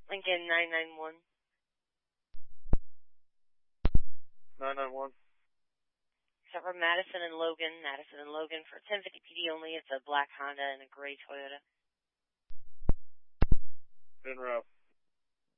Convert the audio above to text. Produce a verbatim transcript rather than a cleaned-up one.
Lincoln nine nine one. nine nine one. Except for Madison and Logan. Madison and Logan for ten fifty P D only. It's a black Honda and a gray Toyota. En route.